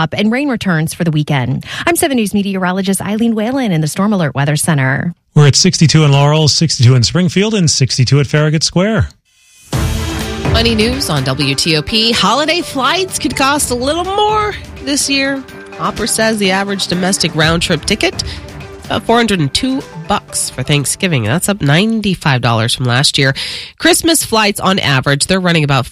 up and rain returns for the weekend. I'm 7 News meteorologist Eileen Whalen in the Storm Alert Weather Center. We're at 62 in Laurel, 62 in Springfield, and 62 at Farragut Square. Money news on WTOP. Holiday flights could cost a little more this year. Hopper says the average domestic round-trip ticket is about $402 for Thanksgiving. That's up $95 from last year. Christmas flights, on average, they're running about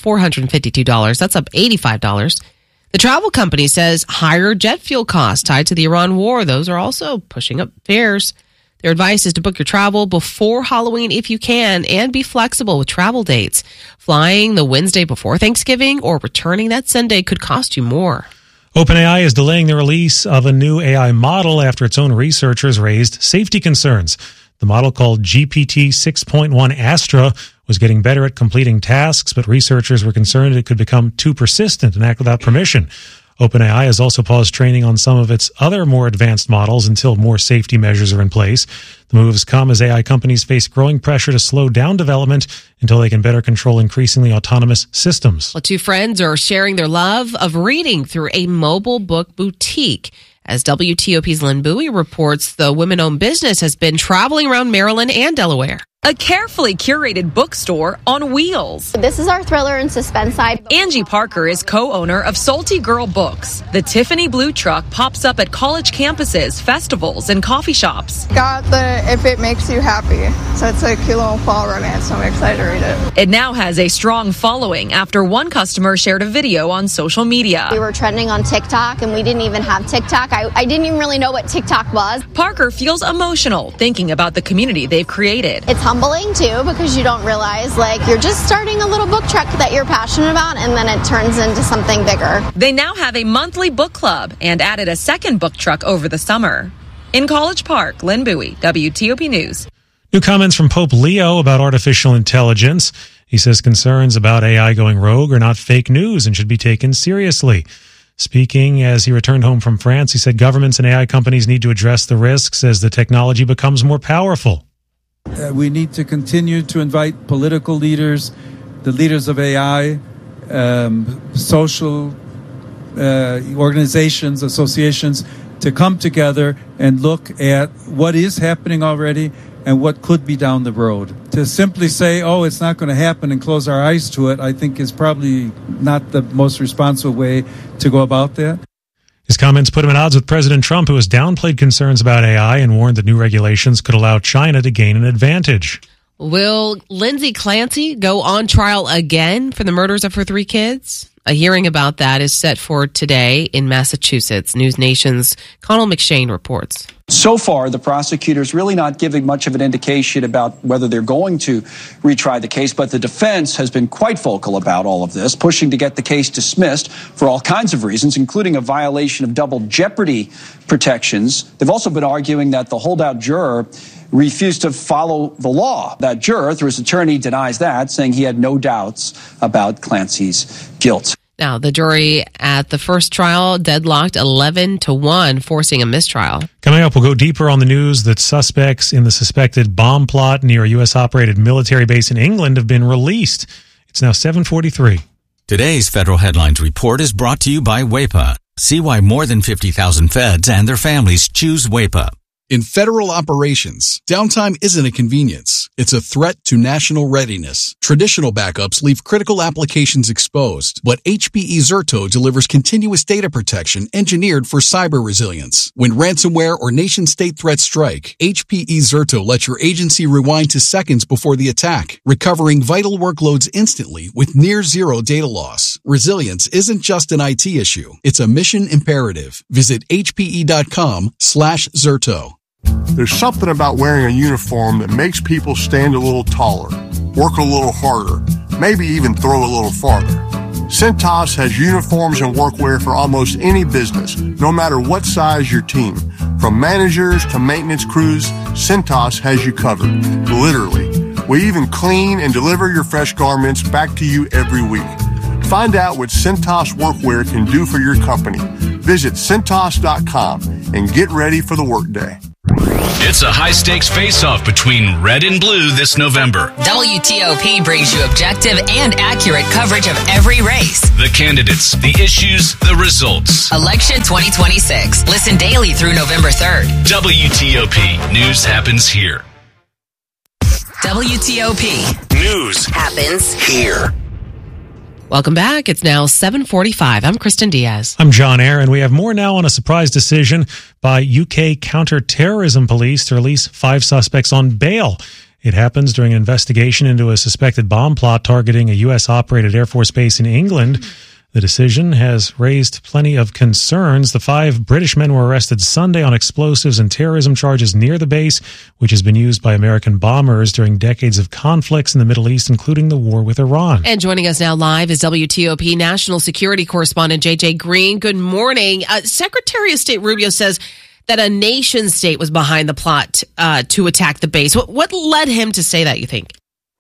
$452. That's up $85. The travel company says higher jet fuel costs tied to the Iran war, those are also pushing up fares. Their advice is to book your travel before Halloween if you can and be flexible with travel dates. Flying the Wednesday before Thanksgiving or returning that Sunday could cost you more. OpenAI is delaying the release of a new AI model after its own researchers raised safety concerns. The model, called GPT 6.1 Astra, was getting better at completing tasks, but researchers were concerned it could become too persistent and act without permission. OpenAI has also paused training on some of its other more advanced models until more safety measures are in place. The moves come as AI companies face growing pressure to slow down development until they can better control increasingly autonomous systems. Well, two friends are sharing their love of reading through a mobile book boutique. As WTOP's Lynn Bowie reports, the women-owned business has been traveling around Maryland and Delaware. A carefully curated bookstore on wheels. This is our thriller and suspense side. Angie Parker is co-owner of Salty Girl Books. The Tiffany blue truck pops up at college campuses, festivals, and coffee shops. Got the If It Makes You Happy. So it's a cute little fall romance, so I'm excited to read it. It now has a strong following after one customer shared a video on social media. We were trending on TikTok, and we didn't even have TikTok. I didn't even really know what TikTok was. Parker feels emotional thinking about the community they've created. It's humbling too, because you don't realize you're just starting a little book truck that you're passionate about, and then it turns into something bigger. They now have a monthly book club and added a second book truck over the summer. In College Park, Lynn Bowie, WTOP News. New comments from Pope Leo about artificial intelligence. He says concerns about AI going rogue are not fake news and should be taken seriously. Speaking as he returned home from France, he said governments and AI companies need to address the risks as the technology becomes more powerful. We need to continue to invite political leaders, the leaders of AI, social organizations, associations, to come together and look at what is happening already and what could be down the road. To simply say, oh, it's not going to happen and close our eyes to it, I think is probably not the most responsible way to go about that. His comments put him at odds with President Trump, who has downplayed concerns about AI and warned that new regulations could allow China to gain an advantage. Will Lindsay Clancy go on trial again for the murders of her three kids? A hearing about that is set for today in Massachusetts. News Nation's Connell McShane reports. So far, the prosecutor's really not giving much of an indication about whether they're going to retry the case, but the defense has been quite vocal about all of this, pushing to get the case dismissed for all kinds of reasons, including a violation of double jeopardy protections. They've also been arguing that the holdout juror refused to follow the law. That juror, through his attorney, denies that, saying he had no doubts about Clancy's guilt. Now, the jury at the first trial deadlocked 11-1, forcing a mistrial. Coming up, we'll go deeper on the news that suspects in the suspected bomb plot near a U.S.-operated military base in England have been released. It's now 7:43. Today's Federal Headlines Report is brought to you by WAEPA. See why more than 50,000 feds and their families choose WAEPA. In federal operations, downtime isn't a convenience. It's a threat to national readiness. Traditional backups leave critical applications exposed, but HPE Zerto delivers continuous data protection engineered for cyber resilience. When ransomware or nation-state threats strike, HPE Zerto lets your agency rewind to seconds before the attack, recovering vital workloads instantly with near-zero data loss. Resilience isn't just an IT issue. It's a mission imperative. Visit hpe.com/Zerto. There's something about wearing a uniform that makes people stand a little taller, work a little harder, maybe even throw a little farther. Cintas has uniforms and workwear for almost any business, no matter what size your team. From managers to maintenance crews, Cintas has you covered, literally. We even clean and deliver your fresh garments back to you every week. Find out what Cintas workwear can do for your company. Visit Cintas.com and get ready for the workday. It's a high-stakes face-off between red and blue this November. WTOP brings you objective and accurate coverage of every race. The candidates, the issues, the results. Election 2026. Listen daily through November 3rd. WTOP. News happens here. WTOP. News happens here. Welcome back. It's now 7:45. I'm Kristen Diaz. I'm John Aaron. We have more now on a surprise decision by UK counter-terrorism police to release 5 suspects on bail. It happens during an investigation into a suspected bomb plot targeting a U.S.-operated Air Force base in England. The decision has raised plenty of concerns. The 5 British men were arrested Sunday on explosives and terrorism charges near the base, which has been used by American bombers during decades of conflicts in the Middle East, including the war with Iran. And joining us now live is WTOP National Security Correspondent JJ Green. Good morning. Secretary of State Rubio says that a nation state was behind the plot to attack the base. What led him to say that, you think?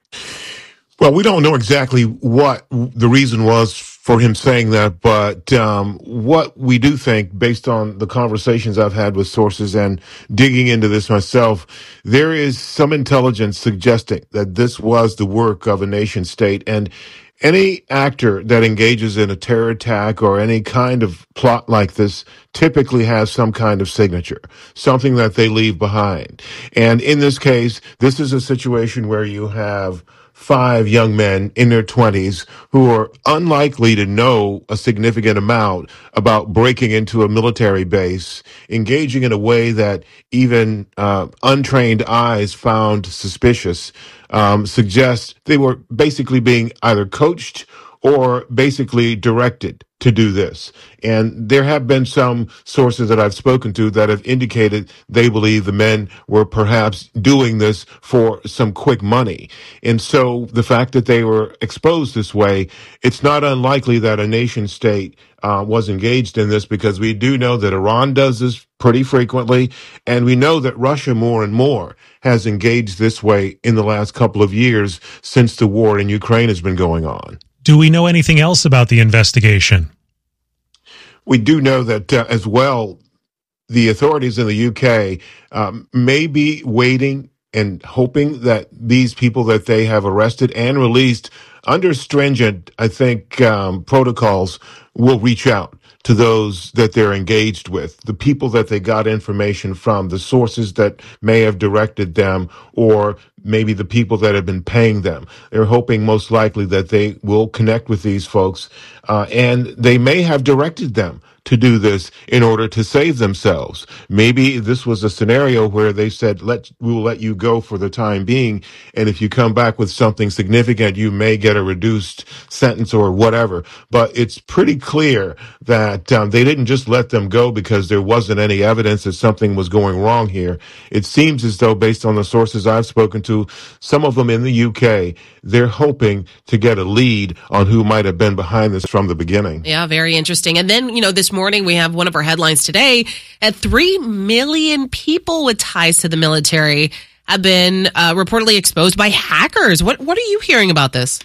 Well, we don't know exactly what the reason was for him saying that, but what we do think, based on the conversations I've had with sources and digging into this myself, there is some intelligence suggesting that this was the work of a nation state, and any actor that engages in a terror attack or any kind of plot like this typically has some kind of signature, something that they leave behind. And in this case, this is a situation where you have 5 young men in their 20s who are unlikely to know a significant amount about breaking into a military base, engaging in a way that even untrained eyes found suspicious, suggests they were basically being either coached or basically directed to do this. And there have been some sources that I've spoken to that have indicated they believe the men were perhaps doing this for some quick money. And so the fact that they were exposed this way, it's not unlikely that a nation state was engaged in this, because we do know that Iran does this pretty frequently, and we know that Russia more and more has engaged this way in the last couple of years since the war in Ukraine has been going on. Do we know anything else about the investigation? We do know that as well, the authorities in the UK may be waiting and hoping that these people that they have arrested and released under stringent, I think, protocols will reach out to those that they're engaged with, the people that they got information from, the sources that may have directed them, or maybe the people that have been paying them. They're hoping most likely that they will connect with these folks, and they may have directed them to do this in order to save themselves. Maybe this was a scenario where they said, we will let you go for the time being, and if you come back with something significant, you may get a reduced sentence or whatever. But it's pretty clear that they didn't just let them go because there wasn't any evidence that something was going wrong here. It seems as though, based on the sources I've spoken to, some of them in the UK, they're hoping to get a lead on who might have been behind this from the beginning. Yeah, very interesting. And then, this morning we have one of our headlines today, at 3 million people with ties to the military have been reportedly exposed by hackers. What are you hearing about this?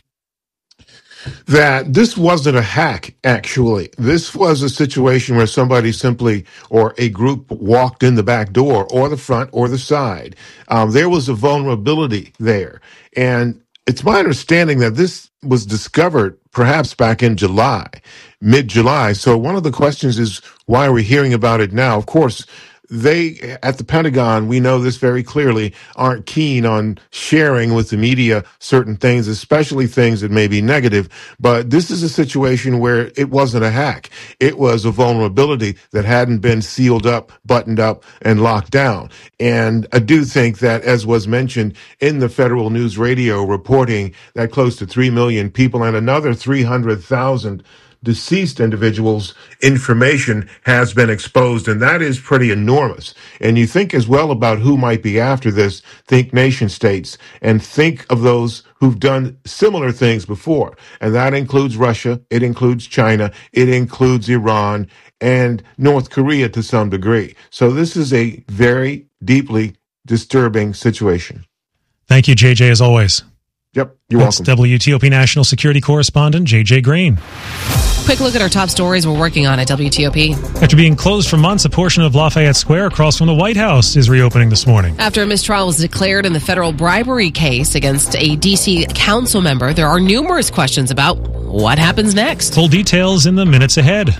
That this wasn't a hack, actually. This was a situation where somebody simply, or a group, walked in the back door or the front or the side. There was a vulnerability there. And it's my understanding that this was discovered perhaps back in July, mid-July. So one of the questions is, why are we hearing about it now? Of course, they, at the Pentagon, we know this very clearly, aren't keen on sharing with the media certain things, especially things that may be negative. But this is a situation where it wasn't a hack. It was a vulnerability that hadn't been sealed up, buttoned up, and locked down. And I do think that, as was mentioned in the Federal News Radio reporting, that close to 3 million people and another 300,000 deceased individuals' information has been exposed, and that is pretty enormous. And you think as well about who might be after this, think nation states, and think of those who've done similar things before. And that includes Russia, it includes China, it includes Iran, and North Korea to some degree. So this is a very deeply disturbing situation. Thank you, JJ, as always. Yep, you're That's welcome. WTOP National Security Correspondent JJ Green. Quick look at our top stories we're working on at WTOP. After being closed for months, a portion of Lafayette Square across from the White House is reopening this morning. After a mistrial was declared in the federal bribery case against a D.C. council member, there are numerous questions about what happens next. Full details in the minutes ahead.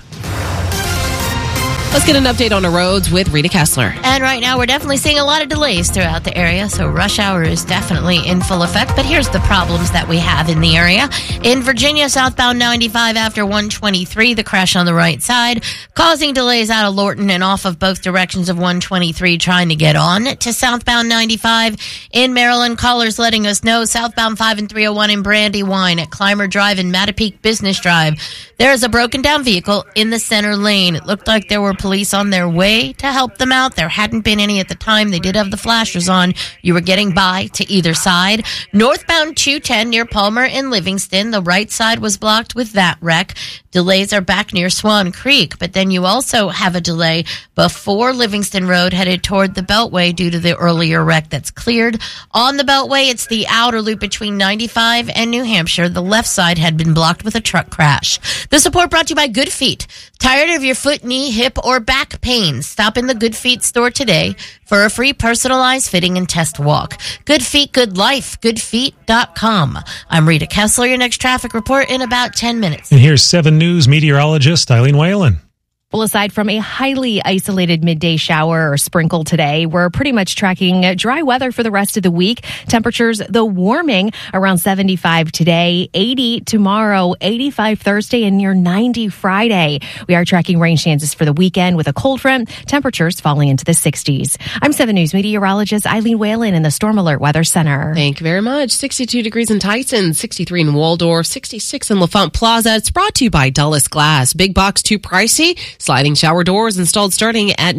Let's get an update on the roads with Rita Kessler. And right now, we're definitely seeing a lot of delays throughout the area, so rush hour is definitely in full effect. But here's the problems that we have in the area. In Virginia, southbound 95 after 123, the crash on the right side, causing delays out of Lorton and off of both directions of 123 trying to get on to southbound 95. In Maryland, callers letting us know southbound 5 and 301 in Brandywine at Clymer Drive and Mattapique Business Drive. There is a broken down vehicle in the center lane. It looked like there were police on their way to help them out. There hadn't been any at the time. They did have the flashers on. You were getting by to either side. Northbound 210 near Palmer and Livingston. The right side was blocked with that wreck. Delays are back near Swan Creek, but then you also have a delay before Livingston Road headed toward the Beltway due to the earlier wreck that's cleared. On the Beltway, it's the outer loop between 95 and New Hampshire. The left side had been blocked with a truck crash. The support brought to you by Good Feet. Tired of your foot, knee, hip, or back pain? Stop in the Good Feet store today for a free personalized fitting and test walk. Good Feet, good life. Goodfeet.com. I'm Rita Kessler. Your next traffic report in about 10 minutes. And here's 7 News meteorologist Eileen Whalen. Well, aside from a highly isolated midday shower or sprinkle today, we're pretty much tracking dry weather for the rest of the week. Temperatures, though warming, around 75 today, 80 tomorrow, 85 Thursday, and near 90 Friday. We are tracking rain chances for the weekend with a cold front, temperatures falling into the 60s. I'm 7 News meteorologist Eileen Whalen in the Storm Alert Weather Center. Thank you very much. 62 degrees in Tyson, 63 in Waldorf, 66 in L'Enfant Plaza. It's brought to you by Dulles Glass. Big box too pricey? Sliding shower doors installed starting at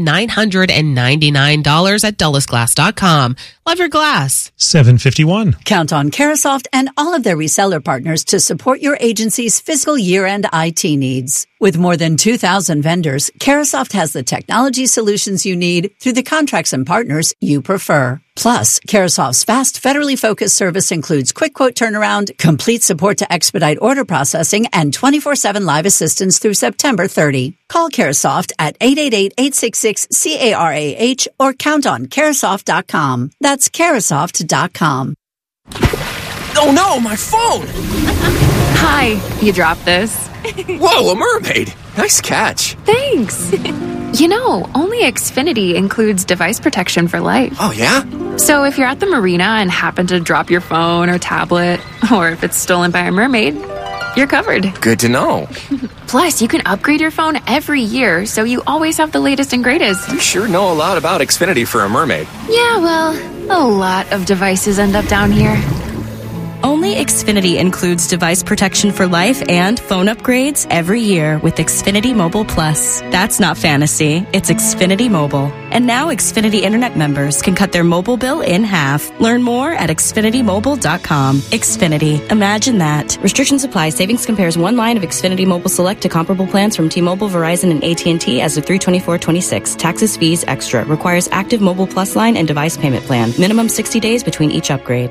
$999 at DullesGlass.com. Love your glass. 7:51. Count on Carasoft and all of their reseller partners to support your agency's fiscal year-end IT needs. With more than 2,000 vendors, Carasoft has the technology solutions you need through the contracts and partners you prefer. Plus, Carasoft's fast, federally focused service includes quick quote turnaround, complete support to expedite order processing, and 24/7 live assistance through September 30. Call Carasoft at 888-866-CARAH or count on Carasoft.com. That's Carasoft.com. Oh no, my phone! Hi, you dropped this. Whoa, a mermaid! Nice catch. Thanks. You know, only Xfinity includes device protection for life. Oh, yeah? So if you're at the marina and happen to drop your phone or tablet, or if it's stolen by a mermaid, you're covered. Good to know. Plus, you can upgrade your phone every year, so you always have the latest and greatest. You sure know a lot about Xfinity for a mermaid. Yeah, well, a lot of devices end up down here. Only Xfinity includes device protection for life and phone upgrades every year with Xfinity Mobile Plus. That's not fantasy, it's Xfinity Mobile. And now Xfinity Internet members can cut their mobile bill in half. Learn more at XfinityMobile.com. Xfinity. Imagine that. Restrictions apply. Savings compares one line of Xfinity Mobile Select to comparable plans from T-Mobile, Verizon, and AT&T as of 3/24/26. Taxes, fees, extra. Requires active Mobile Plus line and device payment plan. Minimum 60 days between each upgrade.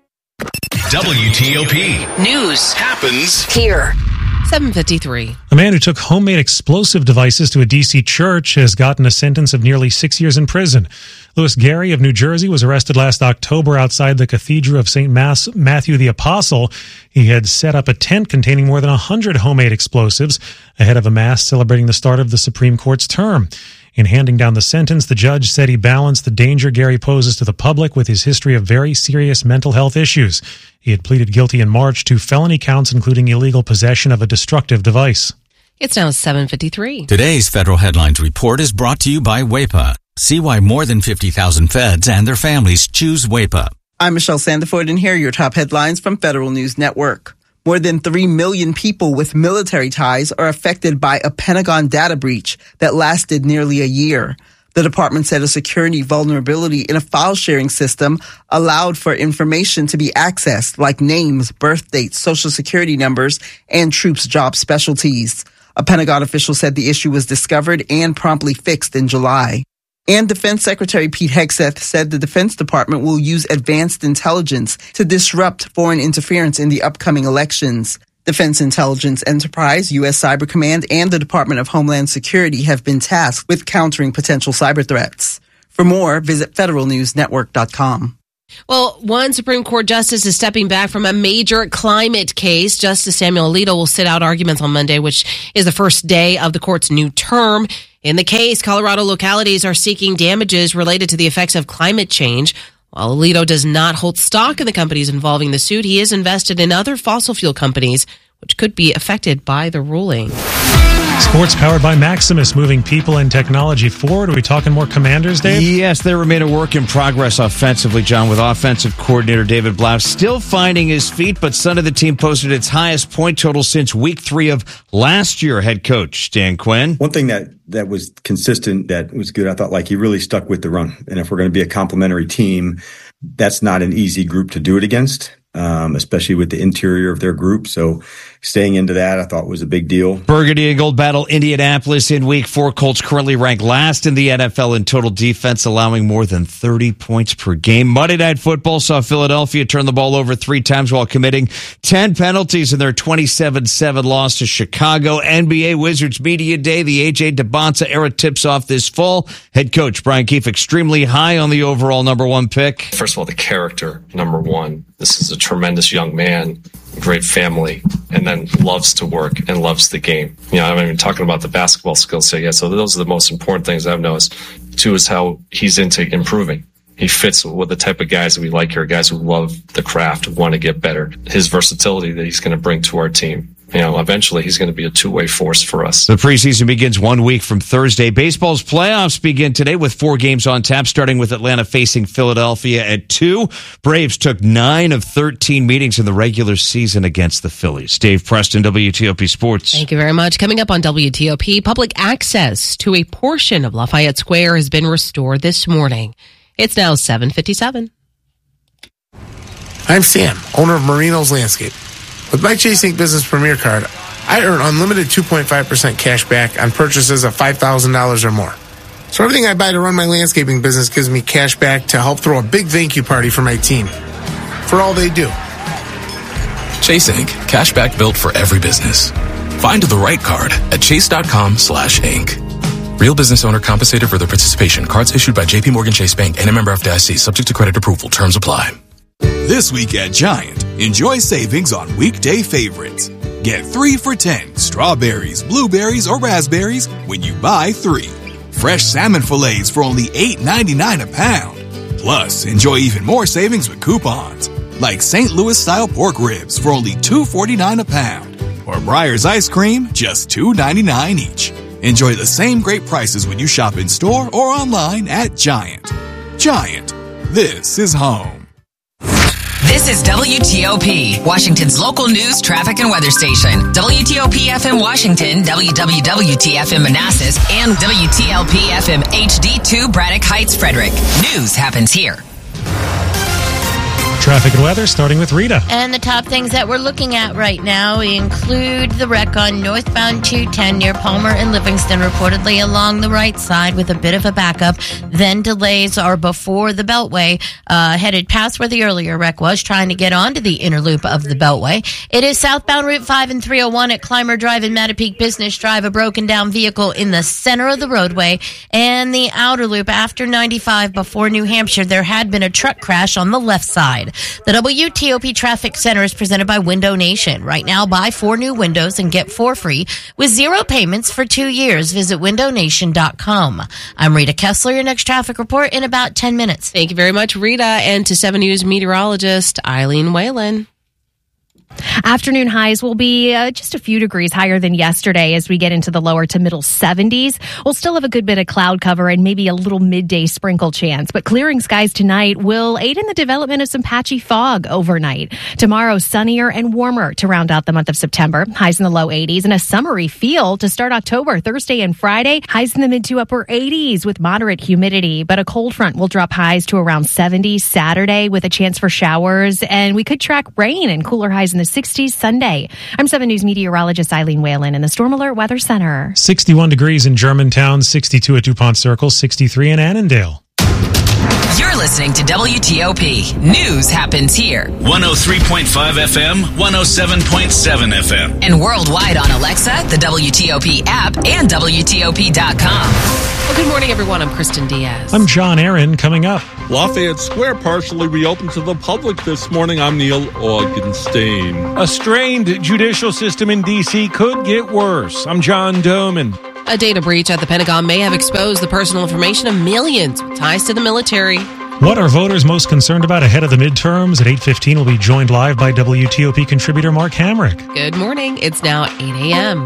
WTOP. News happens here. 7:53. A man who took homemade explosive devices to a D.C. church has gotten a sentence of nearly 6 years in prison. Louis Gary of New Jersey was arrested last October outside the Cathedral of St. Matthew the Apostle. He had set up a tent containing more than 100 homemade explosives ahead of a mass celebrating the start of the Supreme Court's term. In handing down the sentence, the judge said he balanced the danger Gary poses to the public with his history of very serious mental health issues. He had pleaded guilty in March to felony counts, including illegal possession of a destructive device. It's now 7:53. Today's Federal Headlines Report is brought to you by WEPA. See why more than 50,000 feds and their families choose WEPA. I'm Michelle Sandiford, and here are your top headlines from Federal News Network. More than 3 million people with military ties are affected by a Pentagon data breach that lasted nearly a year. The department said a security vulnerability in a file-sharing system allowed for information to be accessed, like names, birth dates, social security numbers, and troops' job specialties. A Pentagon official said the issue was discovered and promptly fixed in July. And Defense Secretary Pete Hegseth said the Defense Department will use advanced intelligence to disrupt foreign interference in the upcoming elections. Defense Intelligence Enterprise, U.S. Cyber Command, and the Department of Homeland Security have been tasked with countering potential cyber threats. For more, visit federalnewsnetwork.com. Well, one Supreme Court justice is stepping back from a major climate case. Justice Samuel Alito will sit out arguments on Monday, which is the first day of the court's new term. In the case, Colorado localities are seeking damages related to the effects of climate change. While Alito does not hold stock in the companies involving the suit, he is invested in other fossil fuel companies, which could be affected by the ruling. Sports powered by Maximus, moving people and technology forward. Are we talking more Commanders, Dave? Yes, they remain a work in progress offensively, John, with offensive coordinator David Blau still finding his feet, but Sunday the team posted its highest point total since week 3 of last year. Head coach Dan Quinn. One thing that was consistent, that was good, I thought, like, he really stuck with the run. And if we're going to be a complementary team, that's not an easy group to do it against, especially with the interior of their group. So staying into that, I thought, was a big deal. Burgundy and Gold battle Indianapolis in week 4. Colts currently ranked last in the NFL in total defense, allowing more than 30 points per game. Monday Night Football saw Philadelphia turn the ball over 3 times while committing 10 penalties in their 27-7 loss to Chicago. NBA Wizards Media Day, the A.J. DeBonta era tips off this fall. Head coach Brian Keefe extremely high on the overall number 1 pick. First of all, the character, number 1. This is a tremendous young man, great family, and then loves to work and loves the game. You know, I'm not even talking about the basketball skills set yet. So those are the most important things I've noticed. 2 is how he's into improving. He fits with the type of guys that we like here, guys who love the craft, who want to get better. His versatility that he's going to bring to our team. You know, eventually he's going to be a two-way force for us. The preseason begins 1 week from Thursday. Baseball's playoffs begin today with 4 games on tap, starting with Atlanta facing Philadelphia at 2. Braves took 9 of 13 meetings in the regular season against the Phillies. Dave Preston, WTOP Sports. Thank you very much. Coming up on WTOP, public access to a portion of Lafayette Square has been restored this morning. It's now 7:57. I'm Sam, owner of Marino's Landscape. With my Chase Ink Business Premier Card, I earn unlimited 2.5% cash back on purchases of $5,000 or more. So everything I buy to run my landscaping business gives me cash back to help throw a big thank you party for my team, for all they do. Chase Ink, cash back built for every business. Find the right card at chase.com/ink. Real business owner compensated for their participation. Cards issued by JP Morgan Chase Bank and a member FDIC, subject to credit approval. Terms apply. This week at Giant, enjoy savings on weekday favorites. Get 3 for $10 strawberries, blueberries, or raspberries when you buy 3. Fresh salmon fillets for only $8.99 a pound. Plus, enjoy even more savings with coupons, like St. Louis-style pork ribs for only $2.49 a pound, or Breyer's ice cream, just $2.99 each. Enjoy the same great prices when you shop in-store or online at Giant. Giant, this is home. This is WTOP, Washington's local news, traffic, and weather station. WTOP FM Washington, WWWT-FM Manassas, and WTLP FM HD2 Braddock Heights, Frederick. News happens here. Traffic and weather, starting with Rita. And the top things that we're looking at right now include the wreck on northbound 210 near Palmer and Livingston, reportedly along the right side with a bit of a backup. Then delays are before the Beltway, headed past where the earlier wreck was, trying to get onto the inner loop of the Beltway. It is southbound Route 5 and 301 at Clymer Drive and Mattapique Business Drive, a broken down vehicle in the center of the roadway. And the outer loop after 95 before New Hampshire, there had been a truck crash on the left side. The WTOP Traffic Center is presented by Window Nation. Right now, buy 4 new windows and get 4 free with 0 payments for 2 years. Visit windownation.com. I'm Rita Kessler, your next traffic report in about 10 minutes. Thank you very much, Rita, and to 7 News meteorologist Eileen Whalen. Afternoon highs will be just a few degrees higher than yesterday as we get into the lower to middle 70s. We'll still have a good bit of cloud cover and maybe a little midday sprinkle chance, but clearing skies tonight will aid in the development of some patchy fog overnight. Tomorrow, sunnier and warmer to round out the month of September. Highs in the low 80s and a summery feel to start October. Thursday and Friday, highs in the mid to upper 80s with moderate humidity, but a cold front will drop highs to around 70 Saturday with a chance for showers, and we could track rain and cooler highs in in the 60s Sunday. I'm 7 News meteorologist Eileen Whalen in the Storm Alert Weather Center. 61 degrees in Germantown, 62 at DuPont Circle, 63 in Annandale. You're listening to WTOP. News happens here. 103.5 FM, 107.7 FM. And worldwide on Alexa, the WTOP app, and WTOP.com. Well, good morning, everyone. I'm Kristen Diaz. I'm John Aaron. Coming up. Lafayette Square partially reopened to the public this morning. I'm Neil Augenstein. A strained judicial system in D.C. could get worse. I'm John Doman. A data breach at the Pentagon may have exposed the personal information of millions with ties to the military. What are voters most concerned about ahead of the midterms? At 8:15, we'll be joined live by WTOP contributor Mark Hamrick. Good morning. It's now 8 a.m.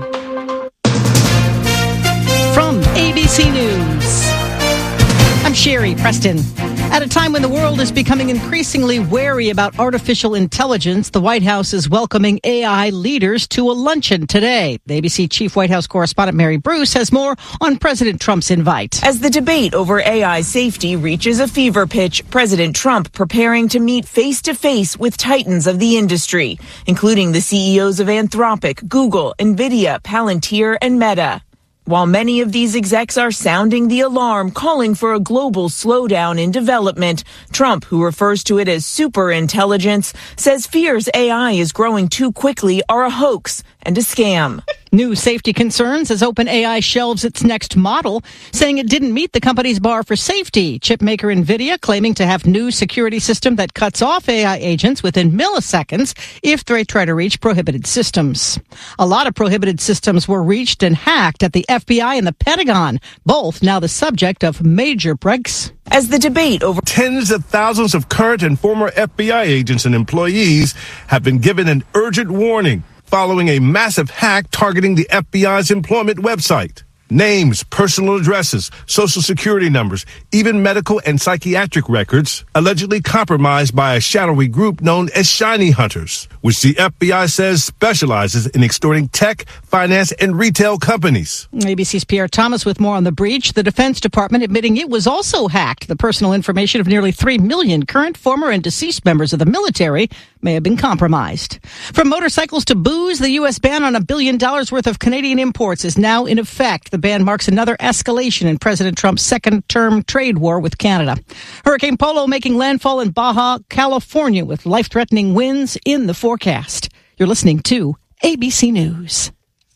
From ABC News, I'm Sherry Preston. At a time when the world is becoming increasingly wary about artificial intelligence, the White House is welcoming AI leaders to a luncheon today. The ABC Chief White House correspondent Mary Bruce has more on President Trump's invite. As the debate over AI safety reaches a fever pitch, President Trump preparing to meet face-to-face with titans of the industry, including the CEOs of Anthropic, Google, NVIDIA, Palantir, and Meta. While many of these execs are sounding the alarm, calling for a global slowdown in development, Trump, who refers to it as superintelligence, says fears AI is growing too quickly are a hoax and a scam. New safety concerns as OpenAI shelves its next model, saying it didn't meet the company's bar for safety. Chip maker NVIDIA claiming to have new security system that cuts off AI agents within milliseconds if they try to reach prohibited systems. A lot of prohibited systems were reached and hacked at the FBI and the Pentagon, both now the subject of major breaks. As the debate over tens of thousands of current and former FBI agents and employees have been given an urgent warning following a massive hack targeting the FBI's employment website. Names, personal addresses, social security numbers, even medical and psychiatric records allegedly compromised by a shadowy group known as Shiny Hunters, which the FBI says specializes in extorting tech, finance, and retail companies. ABC's Pierre Thomas with more on the breach. The Defense Department admitting it was also hacked. The personal information of nearly 3 million current, former, and deceased members of the military may have been compromised. From motorcycles to booze, the U.S. ban on $1 billion worth of Canadian imports is now in effect. The ban marks another escalation in President Trump's second-term trade war with Canada. Hurricane Polo making landfall in Baja, California, with life-threatening winds in the forecast. You're listening to ABC News.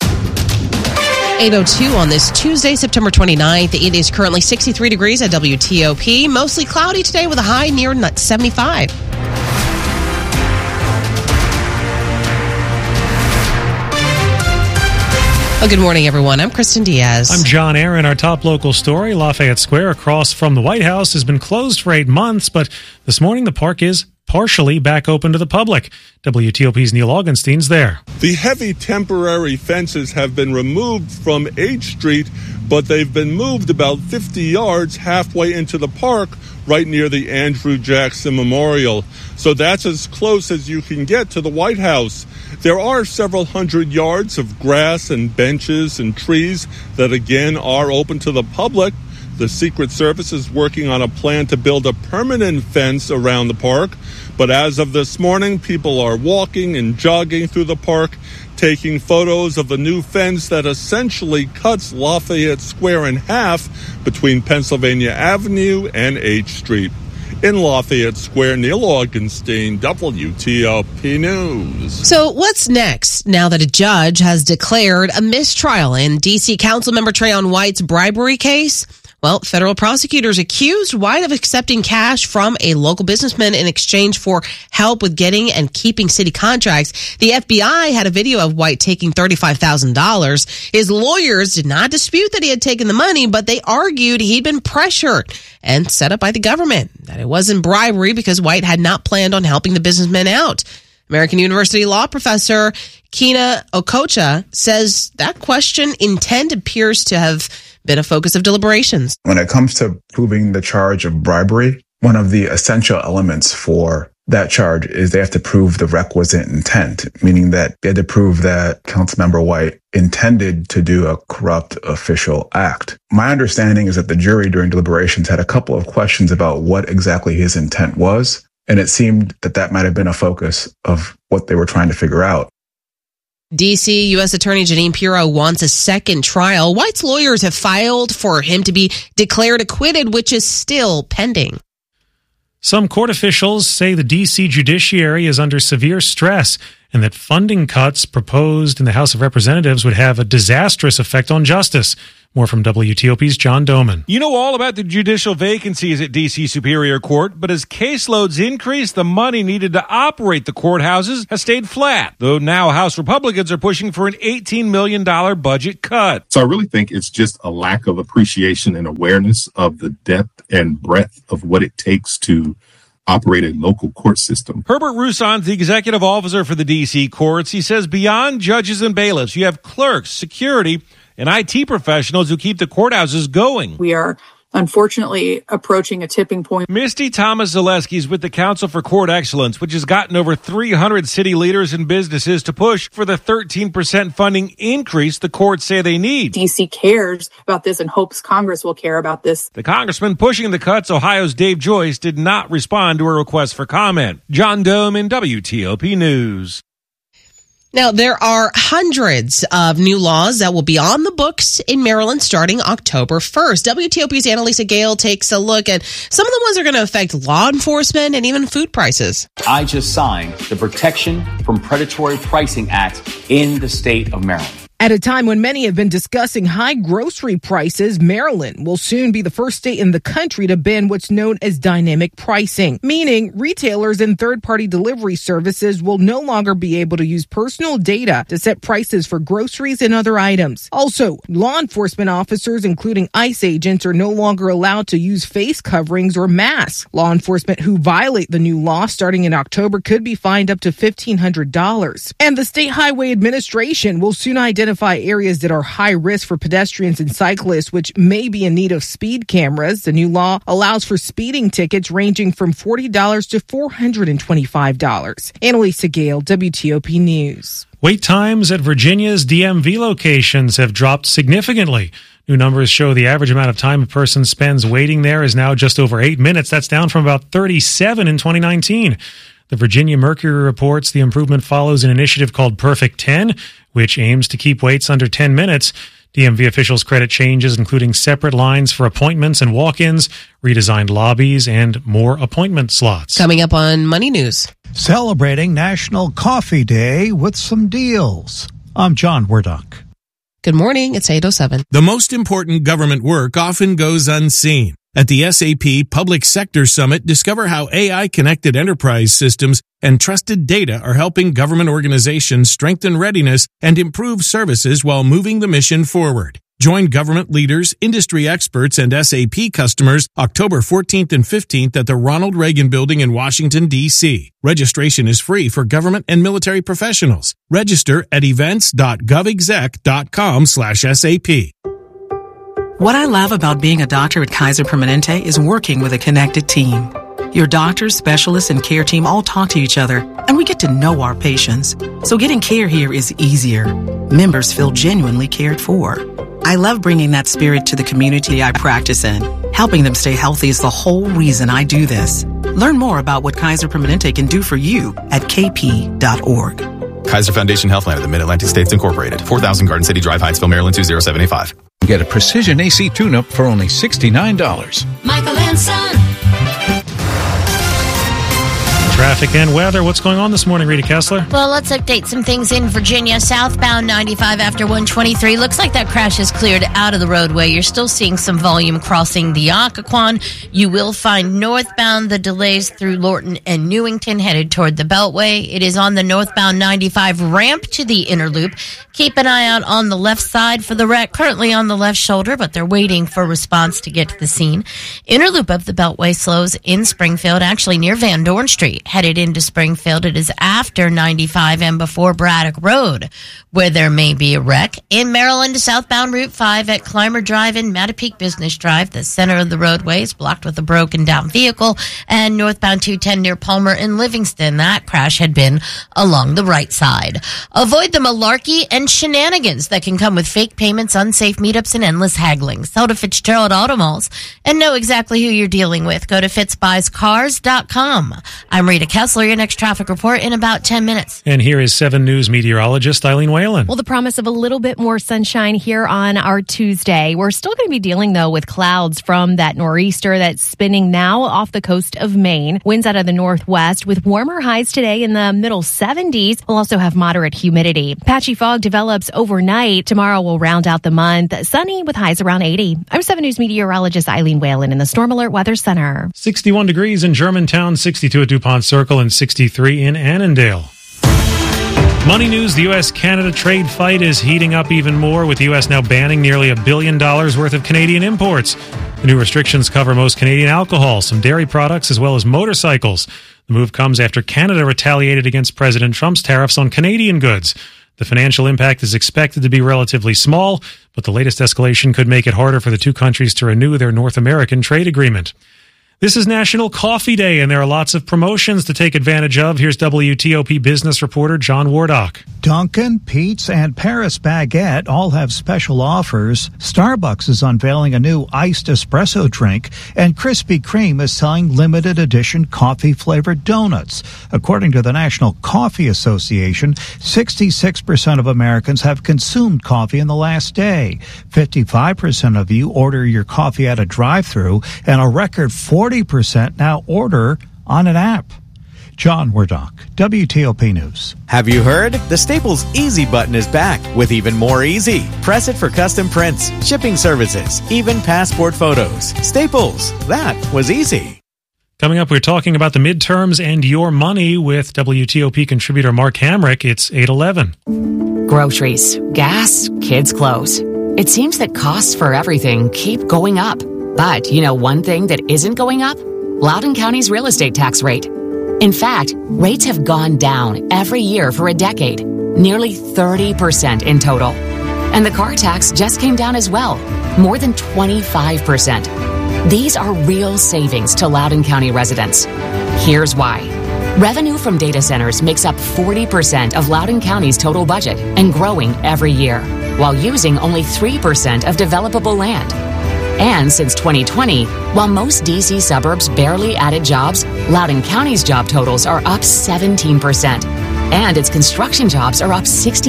8:02 on this Tuesday, September 29th. It is currently 63 degrees at WTOP. Mostly cloudy today with a high near 75. Well, good morning, everyone. I'm Kristen Diaz. I'm John Aaron. Our top local story, Lafayette Square across from the White House, has been closed for 8 months, but this morning the park is partially back open to the public. WTOP's Neil Augenstein's there. The heavy temporary fences have been removed from H Street, but they've been moved about 50 yards halfway into the park, right near the Andrew Jackson Memorial. So that's as close as you can get to the White House. There are several hundred yards of grass and benches and trees that again are open to the public. The Secret Service is working on a plan to build a permanent fence around the park. But as of this morning, people are walking and jogging through the park, taking photos of the new fence that essentially cuts Lafayette Square in half between Pennsylvania Avenue and H Street. In Lafayette Square, Neil Augenstein, WTOP News. So what's next now that a judge has declared a mistrial in D.C. Councilmember Trayon White's bribery case? Well, federal prosecutors accused White of accepting cash from a local businessman in exchange for help with getting and keeping city contracts. The FBI had a video of White taking $35,000. His lawyers did not dispute that he had taken the money, but they argued he'd been pressured and set up by the government, that it wasn't bribery because White had not planned on helping the businessman out. American University law professor Kina Okocha says that question intent appears to have been a focus of deliberations. When it comes to proving the charge of bribery, one of the essential elements for that charge is they have to prove the requisite intent, meaning that they had to prove that Councilmember White intended to do a corrupt official act. My understanding is that the jury during deliberations had a couple of questions about what exactly his intent was. And it seemed that might have been a focus of what they were trying to figure out. D.C. U.S. Attorney Jeanine Pirro wants a second trial. White's lawyers have filed for him to be declared acquitted, which is still pending. Some court officials say the D.C. judiciary is under severe stress and that funding cuts proposed in the House of Representatives would have a disastrous effect on justice. More from WTOP's John Doman. You know all about the judicial vacancies at D.C. Superior Court, but as caseloads increase, the money needed to operate the courthouses has stayed flat, though now House Republicans are pushing for an $18 million budget cut. So I really think it's just a lack of appreciation and awareness of the depth and breadth of what it takes to operate a local court system. Herbert Roussan's the executive officer for the D.C. courts. He says beyond judges and bailiffs, you have clerks, security, and IT professionals who keep the courthouses going. We are unfortunately approaching a tipping point. Misty Thomas-Zaleski is with the Council for Court Excellence, which has gotten over 300 city leaders and businesses to push for the 13% funding increase the courts say they need. DC cares about this and hopes Congress will care about this. The congressman pushing the cuts, Ohio's Dave Joyce, did not respond to a request for comment. John Doman, WTOP News. Now, there are hundreds of new laws that will be on the books in Maryland starting October 1st. WTOP's Annalisa Gale takes a look at some of the ones that are going to affect law enforcement and even food prices. I just signed the Protection from Predatory Pricing Act in the state of Maryland. At a time when many have been discussing high grocery prices, Maryland will soon be the first state in the country to ban what's known as dynamic pricing, meaning retailers and third-party delivery services will no longer be able to use personal data to set prices for groceries and other items. Also, law enforcement officers, including ICE agents, are no longer allowed to use face coverings or masks. Law enforcement who violate the new law starting in October could be fined up to $1,500. And the State Highway Administration will soon identify areas that are high risk for pedestrians and cyclists, which may be in need of speed cameras. The new law allows for speeding tickets ranging from $40 to $425. Annalisa Gale, WTOP News. Wait times at Virginia's DMV locations have dropped significantly. New numbers show the average amount of time a person spends waiting there is now just over 8 minutes. That's down from about 37 in 2019. The Virginia Mercury reports the improvement follows an initiative called Perfect 10, which aims to keep waits under 10 minutes. DMV officials credit changes, including separate lines for appointments and walk-ins, redesigned lobbies, and more appointment slots. Coming up on Money News. Celebrating National Coffee Day with some deals. I'm John Werdock. Good morning. It's 8:07. The most important government work often goes unseen. At the SAP Public Sector Summit, discover how AI-connected enterprise systems and trusted data are helping government organizations strengthen readiness and improve services while moving the mission forward. Join government leaders, industry experts, and SAP customers October 14th and 15th at the Ronald Reagan Building in Washington, D.C. Registration is free for government and military professionals. Register at events.govexec.com/SAP. What I love about being a doctor at Kaiser Permanente is working with a connected team. Your doctors, specialists, and care team all talk to each other, and we get to know our patients. So getting care here is easier. Members feel genuinely cared for. I love bringing that spirit to the community I practice in. Helping them stay healthy is the whole reason I do this. Learn more about what Kaiser Permanente can do for you at kp.org. Kaiser Foundation Healthline of the Mid-Atlantic States Incorporated. 4000 Garden City Drive, Hyattsville, Maryland 20785. Get a precision AC tune-up for only $69. Michael and Son. Traffic and weather. What's going on this morning, Rita Kessler? Well, let's update some things in Virginia. Southbound 95 after 123. Looks like that crash is cleared out of the roadway. You're still seeing some volume crossing the Occoquan. You will find northbound the delays through Lorton and Newington headed toward the Beltway. It is on the northbound 95 ramp to the inner loop. Keep an eye out on the left side for the wreck, currently on the left shoulder, but they're waiting for response to get to the scene. Inner loop of the Beltway slows in Springfield, actually near Van Dorn Street. headed into Springfield. It is after 95 and before Braddock Road, where there may be a wreck. In Maryland, southbound Route 5 at Clymer Drive and Mattapique Business Drive. The center of the roadway is blocked with a broken down vehicle. And northbound 210 near Palmer and Livingston. That crash had been along the right side. Avoid the malarkey and shenanigans that can come with fake payments, unsafe meetups, and endless haggling. Sell to Fitzgerald Automalls and know exactly who you're dealing with. Go to fitzbuyscars.com. I'm Rita Kessler, your next traffic report in about 10 minutes. And here is 7 News meteorologist Eileen Whalen. Well, the promise of a little bit more sunshine here on our Tuesday. We're still going to be dealing, though, with clouds from that nor'easter that's spinning now off the coast of Maine. Winds out of the northwest with warmer highs today in the middle 70s. We'll also have moderate humidity. Patchy fog develops overnight. Tomorrow will round out the month. Sunny with highs around 80. I'm 7 News meteorologist Eileen Whalen in the Storm Alert Weather Center. 61 degrees in Germantown, 62 at DuPont Circle, and 63 in Annandale. Money news, the U.S.-Canada trade fight is heating up even more, with the U.S. now banning nearly $1 billion worth of Canadian imports. The new restrictions cover most Canadian alcohol, some dairy products, as well as motorcycles. The move comes after Canada retaliated against President Trump's tariffs on Canadian goods. The financial impact is expected to be relatively small, but the latest escalation could make it harder for the two countries to renew their North American trade agreement. This is National Coffee Day, and there are lots of promotions to take advantage of. Here's WTOP business reporter John Wardock. Dunkin', Pete's, and Paris Baguette all have special offers. Starbucks is unveiling a new iced espresso drink, and Krispy Kreme is selling limited edition coffee-flavored donuts. According to the National Coffee Association, 66% of Americans have consumed coffee in the last day. 55% of you order your coffee at a drive-thru, and a record 40% now order on an app. John Wardock, WTOP News. Have you heard? The Staples Easy button is back with even more easy. Press it for custom prints, shipping services, even passport photos. Staples, that was easy. Coming up, we're talking about the midterms and your money with WTOP contributor Mark Hamrick. It's 8:11. Groceries, gas, kids' clothes. It seems that costs for everything keep going up. But you know one thing that isn't going up? Loudoun County's real estate tax rate. In fact, rates have gone down every year for a decade, nearly 30% in total. And the car tax just came down as well, more than 25%. These are real savings to Loudoun County residents. Here's why. Revenue from data centers makes up 40% of Loudoun County's total budget and growing every year, while using only 3% of developable land. And since 2020, while most D.C. suburbs barely added jobs, Loudoun County's job totals are up 17%. And its construction jobs are up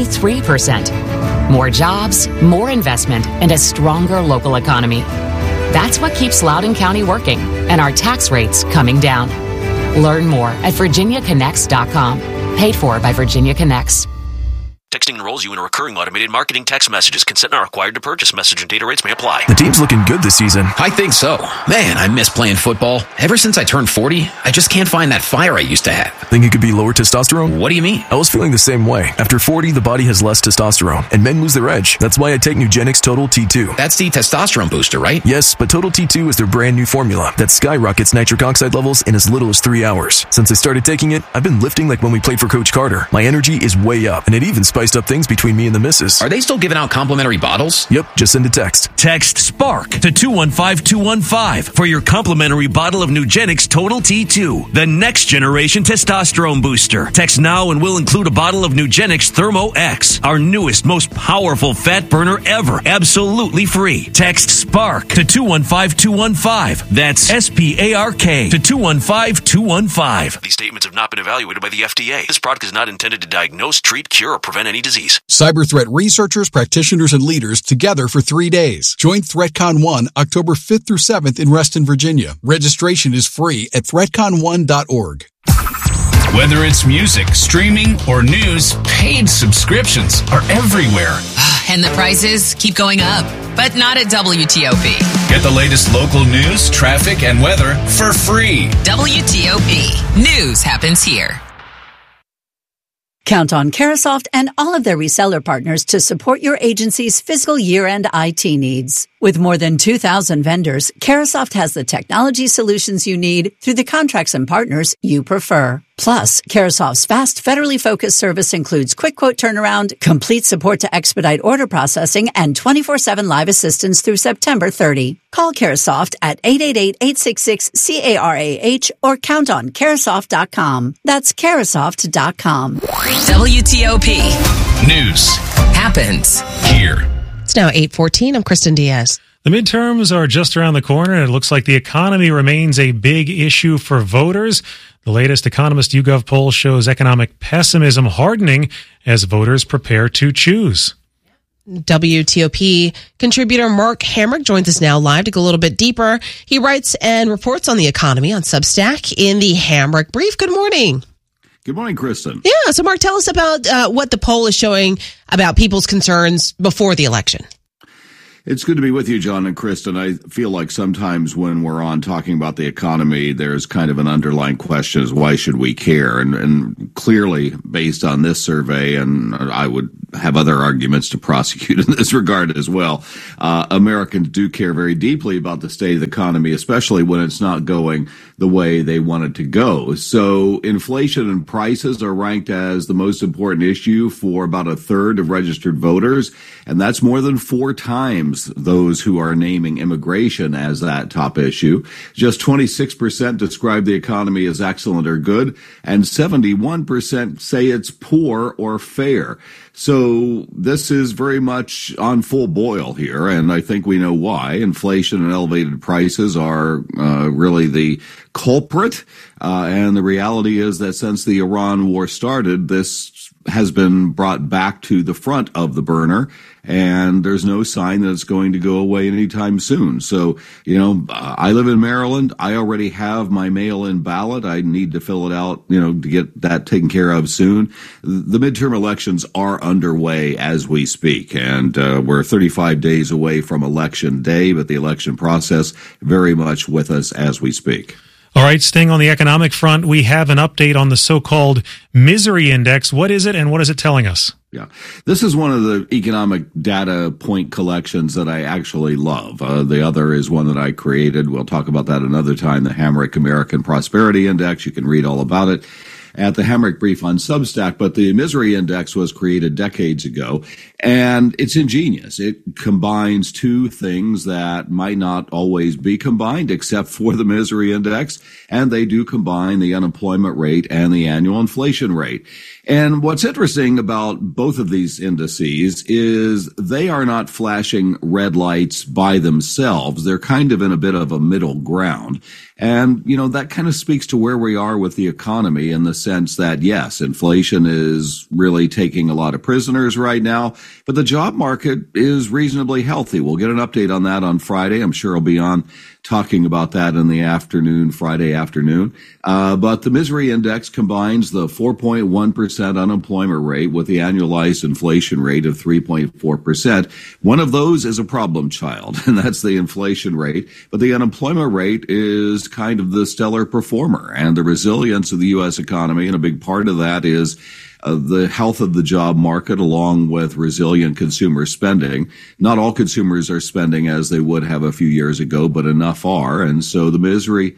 63%. More jobs, more investment, and a stronger local economy. That's what keeps Loudoun County working and our tax rates coming down. Learn more at virginiaconnects.com. Paid for by Virginia Connects. Texting enrolls you in a recurring automated marketing text messages. Consent not required to purchase. Message and data rates may apply. The team's looking good this season. I think so. Man, I miss playing football. Ever since I turned 40, I just can't find that fire I used to have. Think it could be lower testosterone? What do you mean? I was feeling the same way. After 40, the body has less testosterone, and men lose their edge. That's why I take Nugenix Total T2. That's the testosterone booster, right? Yes, but Total T2 is their brand new formula that skyrockets nitric oxide levels in as little as 3 hours. Since I started taking it, I've been lifting like when we played for Coach Carter. My energy is way up, and it even spiced up things between me and the missus. Are they still giving out complimentary bottles? Yep, just send a text. Text SPARK to 215-215 for your complimentary bottle of Nugenix Total T2, the next generation testosterone booster. Text now and we'll include a bottle of Nugenix Thermo X, our newest, most powerful fat burner ever, absolutely free. Text SPARK to 215-215. That's SPARK to 215-215. These statements have not been evaluated by the FDA. This product is not intended to diagnose, treat, cure, or prevent any disease. Cyber threat researchers, practitioners, and leaders together for 3 days. Join ThreatCon 1 October 5th through 7th in Reston, Virginia. Registration is free at threatcon1.org. Whether it's music, streaming, or news, paid subscriptions are everywhere. And the prices keep going up, but not at WTOP. Get the latest local news, traffic, and weather for free. WTOP. News happens here. Count on Carasoft and all of their reseller partners to support your agency's fiscal year-end IT needs. With more than 2,000 vendors, Carasoft has the technology solutions you need through the contracts and partners you prefer. Plus, Carasoft's fast, federally focused service includes quick quote turnaround, complete support to expedite order processing, and 24/7 live assistance through September 30. Call Carasoft at 888-866-CARAH or count on Carasoft.com. That's Carasoft.com. WTOP. News happens here. It's now 8:14. I'm Kristen Diaz. The midterms are just around the corner, and it looks like the economy remains a big issue for voters. The latest Economist YouGov poll shows economic pessimism hardening as voters prepare to choose. WTOP contributor Mark Hamrick joins us now live to go a little bit deeper. He writes and reports on the economy on Substack in the Hamrick Brief. Good morning. Good morning, Kristen. Yeah, so Mark, tell us about what the poll is showing about people's concerns before the election. It's good to be with you, John and Kristen. I feel like sometimes when we're on talking about the economy, there's kind of an underlying question is why should we care? And clearly, based on this survey, and I would have other arguments to prosecute in this regard as well, Americans do care very deeply about the state of the economy, especially when it's not going the way they want it to go. So inflation and prices are ranked as the most important issue for about a third of registered voters, and that's more than 4 times those who are naming immigration as that top issue. Just 26% describe the economy as excellent or good, and 71% say it's poor or fair. So this is very much on full boil here, and I think we know why. Inflation and elevated prices are really the culprit, and the reality is that since the Iran war started, this has been brought back to the front of the burner, and there's no sign that it's going to go away anytime soon. So, I live in Maryland. I already have my mail-in ballot. I need to fill it out, to get that taken care of soon. The midterm elections are underway as we speak, and we're 35 days away from Election Day, but the election process very much with us as we speak. All right, staying on the economic front, we have an update on the so-called misery index. What is it, and what is it telling us? Yeah, this is one of the economic data point collections that I actually love. The other is one that I created. We'll talk about that another time, the Hamrick American Prosperity Index. You can read all about it at the Hamrick Brief on Substack, but the misery index was created decades ago, and it's ingenious. It combines 2 things that might not always be combined except for the misery index, and they do combine the unemployment rate and the annual inflation rate. And what's interesting about both of these indices is they are not flashing red lights by themselves. They're kind of in a bit of a middle ground. And, that kind of speaks to where we are with the economy in the sense that, yes, inflation is really taking a lot of prisoners right now, but the job market is reasonably healthy. We'll get an update on that on Friday. I'm sure I'll be on talking about that in the afternoon, Friday afternoon. But the misery index combines the 4.1% unemployment rate with the annualized inflation rate of 3.4%. One of those is a problem child, and that's the inflation rate. But the unemployment rate is kind of the stellar performer, and the resilience of the U.S. economy, and a big part of that is the health of the job market along with resilient consumer spending. Not all consumers are spending as they would have a few years ago, but enough are. And so the misery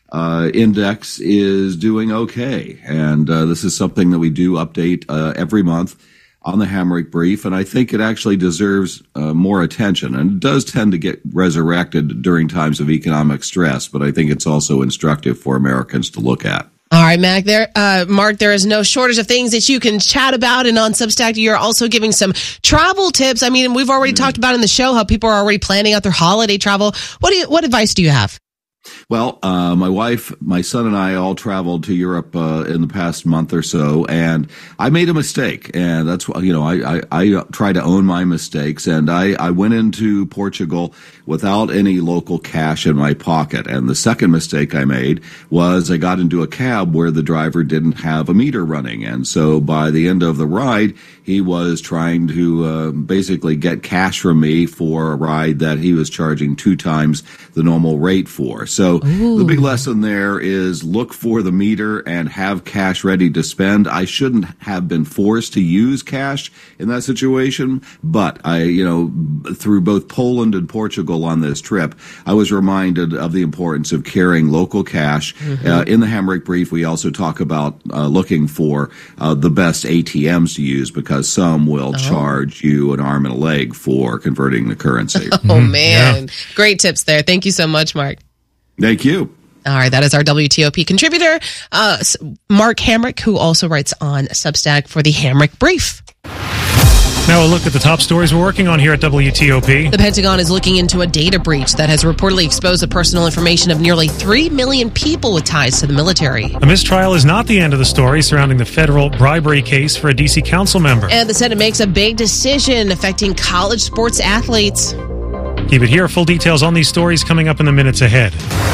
index is doing okay. And this is something that we do update every month on the Hamrick Brief, and I think it actually deserves more attention. And it does tend to get resurrected during times of economic stress, but I think it's also instructive for Americans to look at. All right, Mark, there is no shortage of things that you can chat about. And on Substack, you're also giving some travel tips. I mean, we've already talked about in the show how people are already planning out their holiday travel. What advice do you have? Well, my wife, my son, and I all traveled to Europe in the past month or so, and I made a mistake, and that's why, I try to own my mistakes, and I went into Portugal without any local cash in my pocket, and the second mistake I made was I got into a cab where the driver didn't have a meter running, and so by the end of the ride, he was trying to basically get cash from me for a ride that he was charging 2 times the normal rate for. So the big lesson there is look for the meter and have cash ready to spend. I shouldn't have been forced to use cash in that situation, but through both Poland and Portugal on this trip, I was reminded of the importance of carrying local cash. In the Hamrick brief, we also talk about looking for the best ATMs to use because some will charge you an arm and a leg for converting the currency. Oh, man. Yeah. Great tips there. Thank you so much, Mark. Thank you. All right, that is our WTOP contributor, Mark Hamrick, who also writes on Substack for the Hamrick Brief. Now a look at the top stories we're working on here at WTOP. The Pentagon is looking into a data breach that has reportedly exposed the personal information of nearly 3 million people with ties to the military. A mistrial is not the end of the story surrounding the federal bribery case for a D.C. council member. And the Senate makes a big decision affecting college sports athletes. Keep it here. Full details on these stories coming up in the minutes ahead.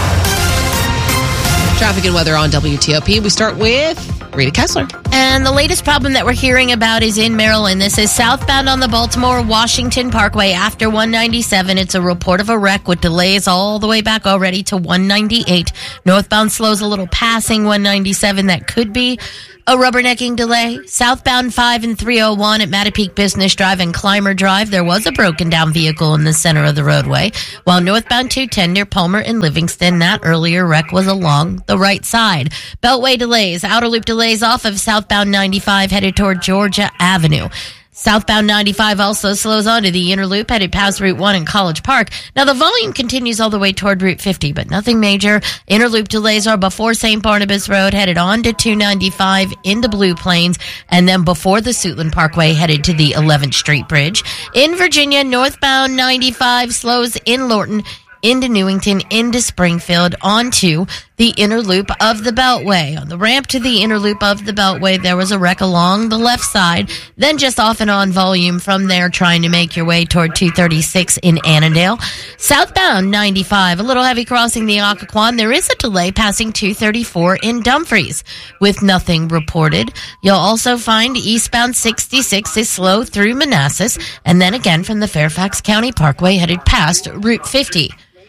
Traffic and weather on WTOP. We start with Rita Kessler. And the latest problem that we're hearing about is in Maryland. This is southbound on the Baltimore-Washington Parkway after 197. It's a report of a wreck with delays all the way back already to 198. Northbound slows a little passing 197. That could be a rubbernecking delay. Southbound 5 and 301 at Mattapique Business Drive and Clymer Drive, there was a broken down vehicle in the center of the roadway. While northbound 210 near Palmer and Livingston, that earlier wreck was along the right side. Beltway delays, outer loop delays off of southbound 95 headed toward Georgia Avenue. Southbound 95 also slows onto the inner loop headed past Route 1 in College Park. Now, the volume continues all the way toward Route 50, but nothing major. Inner loop delays are before St. Barnabas Road, headed on to 295 into Blue Plains, and then before the Suitland Parkway, headed to the 11th Street Bridge. In Virginia, northbound 95 slows in Lorton, into Newington, into Springfield, onto the inner loop of the Beltway. On the ramp to the inner loop of the Beltway, there was a wreck along the left side, then just off and on volume from there, trying to make your way toward 236 in Annandale. Southbound 95, a little heavy crossing the Occoquan. There is a delay passing 234 in Dumfries, with nothing reported. You'll also find eastbound 66 is slow through Manassas, and then again from the Fairfax County Parkway headed past Route 50.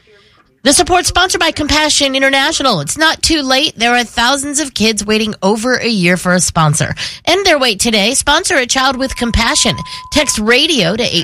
This report sponsored by Compassion International. It's not too late. There are thousands of kids waiting over a year for a sponsor. End their wait today. Sponsor a child with compassion. Text radio to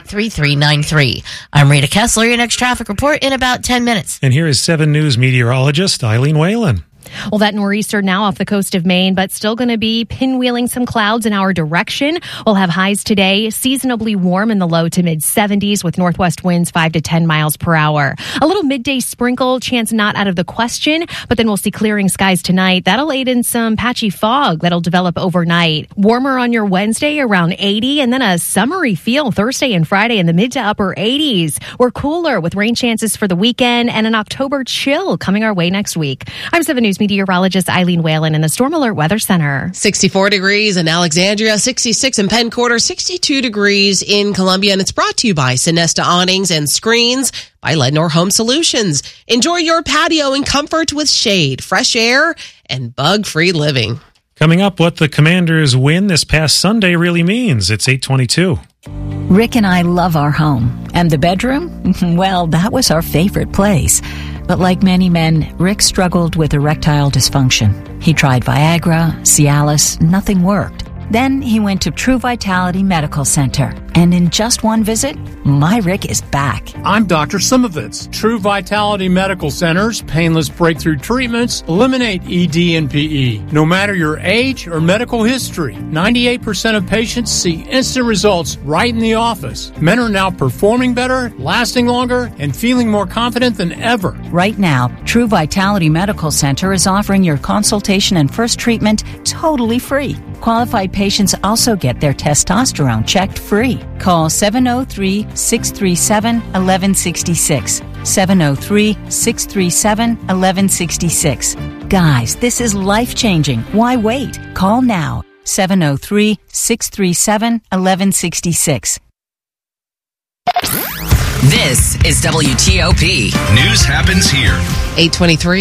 83393. I'm Rita Kessler. Your next traffic report in about 10 minutes. And here is 7 News meteorologist Eileen Whalen. Well, that nor'easter now off the coast of Maine, but still going to be pinwheeling some clouds in our direction. We'll have highs today, seasonably warm in the low to mid 70s with northwest winds 5 to 10 miles per hour. A little midday sprinkle, chance not out of the question, but then we'll see clearing skies tonight. That'll aid in some patchy fog that'll develop overnight. Warmer on your Wednesday around 80, and then a summery feel Thursday and Friday in the mid to upper 80s. We're cooler with rain chances for the weekend and an October chill coming our way next week. I'm 7 News meteorologist Eileen Whalen in the Storm Alert Weather Center. 64 degrees in Alexandria, 66 in Penn Quarter, 62 degrees in Columbia, and it's brought to you by Sonesta Awnings and Screens by Lednor Home Solutions. Enjoy your patio in comfort with shade, fresh air, and bug-free living. Coming up, what the Commanders' win this past Sunday really means. It's 8:22. Rick and I love our home. And the bedroom? Well, that was our favorite place. But like many men, Rick struggled with erectile dysfunction. He tried Viagra, Cialis, nothing worked. Then he went to True Vitality Medical Center. And in just one visit, my Rick is back. I'm Dr. Simovitz. True Vitality Medical Center's painless breakthrough treatments eliminate ED and PE. No matter your age or medical history, 98% of patients see instant results right in the office. Men are now performing better, lasting longer, and feeling more confident than ever. Right now, True Vitality Medical Center is offering your consultation and first treatment totally free. Qualified patients also get their testosterone checked free. Call 703-637-1166. 703-637-1166. Guys, this is life-changing. Why wait? Call now. 703-637-1166. This is WTOP. News happens here. 8:23.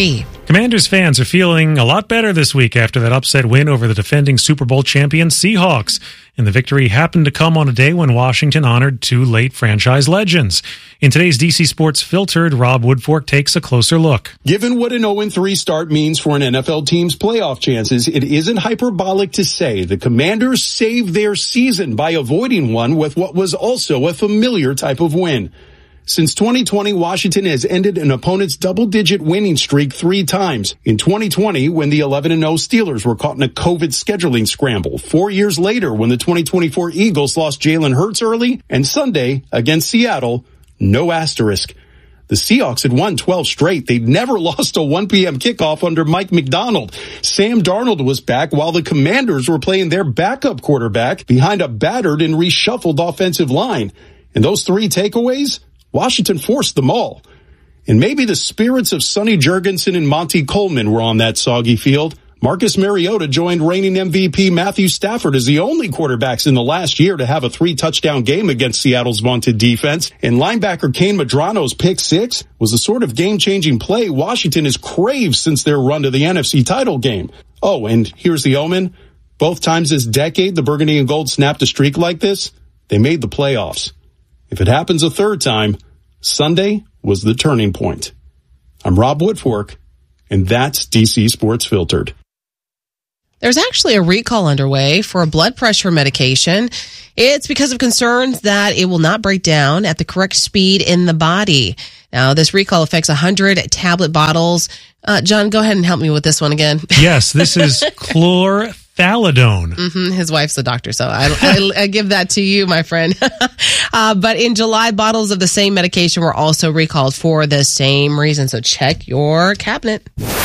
Commanders fans are feeling a lot better this week after that upset win over the defending Super Bowl champion Seahawks. And the victory happened to come on a day when Washington honored two late franchise legends. In today's DC Sports Filtered, Rob Woodfork takes a closer look. Given what an 0-3 start means for an NFL team's playoff chances, it isn't hyperbolic to say the Commanders saved their season by avoiding one with what was also a familiar type of win. Since 2020, Washington has ended an opponent's double-digit winning streak 3 times. In 2020, when the 11-0 Steelers were caught in a COVID scheduling scramble. 4 years later, when the 2024 Eagles lost Jalen Hurts early. And Sunday, against Seattle, no asterisk. The Seahawks had won 12 straight. They'd never lost a 1 p.m. kickoff under Mike McDonald. Sam Darnold was back while the Commanders were playing their backup quarterback behind a battered and reshuffled offensive line. And those 3 takeaways? Washington forced them all. And maybe the spirits of Sonny Jurgensen and Monty Coleman were on that soggy field. Marcus Mariota joined reigning MVP Matthew Stafford as the only quarterbacks in the last year to have a 3-touchdown game against Seattle's vaunted defense. And linebacker Kane Madrano's pick 6 was the sort of game-changing play Washington has craved since their run to the NFC title game. Oh, and here's the omen. Both times this decade the Burgundy and Gold snapped a streak like this, they made the playoffs. If it happens a third time, Sunday was the turning point. I'm Rob Woodfork, and that's DC Sports Filtered. There's actually a recall underway for a blood pressure medication. It's because of concerns that it will not break down at the correct speed in the body. Now, this recall affects 100 tablet bottles. John, go ahead and help me with this one again. Yes, this is chlorthalidone. His wife's a doctor, so I give that to you, my friend. But in July, bottles of the same medication were also recalled for the same reason. So check your cabinet.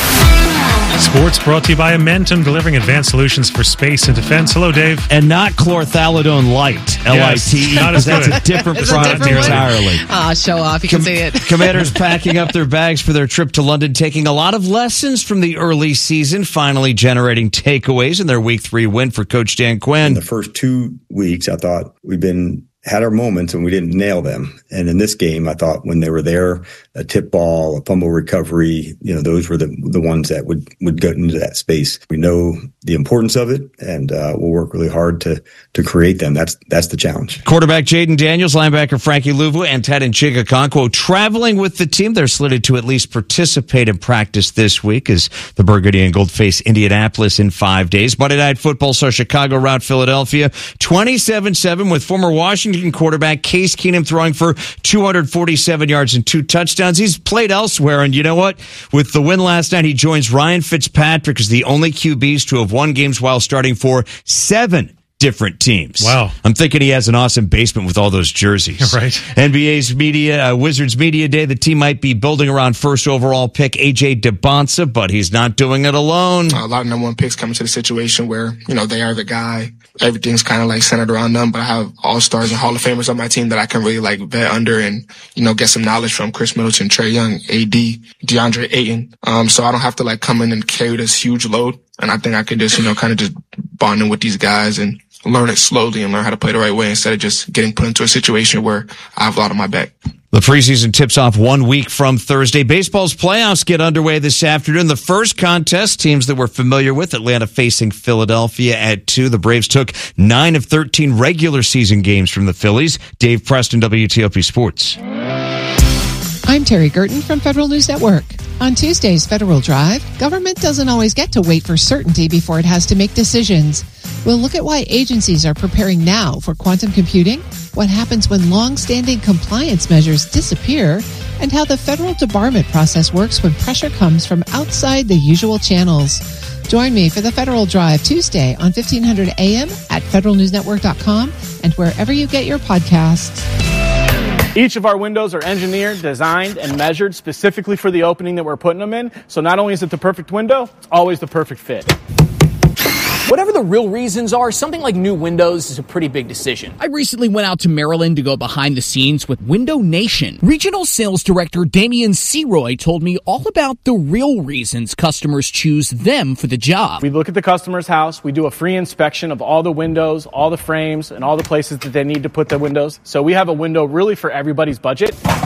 Sports brought to you by Amentum, delivering advanced solutions for space and defense. Hello, Dave. And not chlorthalidone light, L-I-T-E. Not as That's good. a different product entirely. Show off. You can see it. Commanders packing up their bags for their trip to London, taking a lot of lessons from the early season, finally generating takeaways in their Week 3 win for Coach Dan Quinn. In the first 2 weeks, I thought had our moments and we didn't nail them. And in this game, I thought when they were there, a tip ball, a fumble recovery, those were the ones that would go into that space. We know the importance of it, and we'll work really hard to create them. That's the challenge. Quarterback Jaden Daniels, linebacker Frankie Louvu, and Ted Nchigakonkwo traveling with the team. They're slated to at least participate in practice this week as the Burgundy and Gold face Indianapolis in 5 days. Monday Night Football saw Chicago rout Philadelphia 27-7 with former Washington quarterback Case Keenum throwing for 247 yards and 2 touchdowns. He's played elsewhere, and you know what? With the win last night, he joins Ryan Fitzpatrick as the only QBs to have won games while starting for 7 different teams. Wow. I'm thinking he has an awesome basement with all those jerseys. Right. NBA's Wizards Media Day, the team might be building around first overall pick AJ DeBonsa, but he's not doing it alone. A lot of number 1 picks come into the situation where, they are the guy. Everything's kind of centered around them, but I have all-stars and Hall of Famers on my team that I can really vet under and, get some knowledge from. Chris Middleton, Trae Young, AD, DeAndre Ayton. So I don't have to come in and carry this huge load. And I think I can just, kind of just bond in with these guys and learn it slowly and learn how to play the right way instead of just getting put into a situation where I have a lot on my back. The preseason tips off 1 week from Thursday. Baseball's playoffs get underway this afternoon. The first contest, teams that we're familiar with, Atlanta facing Philadelphia at 2. The Braves took 9 of 13 regular season games from the Phillies. Dave Preston, WTOP Sports. I'm Terry Gerton from Federal News Network. On Tuesday's Federal Drive, government doesn't always get to wait for certainty before it has to make decisions. We'll look at why agencies are preparing now for quantum computing, what happens when long-standing compliance measures disappear, and how the federal debarment process works when pressure comes from outside the usual channels. Join me for the Federal Drive Tuesday on 1500 AM at federalnewsnetwork.com and wherever you get your podcasts. Each of our windows are engineered, designed, and measured specifically for the opening that we're putting them in. So not only is it the perfect window, it's always the perfect fit. Whatever the real reasons are, something like new windows is a pretty big decision. I recently went out to Maryland to go behind the scenes with Window Nation. Regional Sales Director Damian Seroy told me all about the real reasons customers choose them for the job. We look at the customer's house, we do a free inspection of all the windows, all the frames, and all the places that they need to put the windows. So we have a window really for everybody's budget.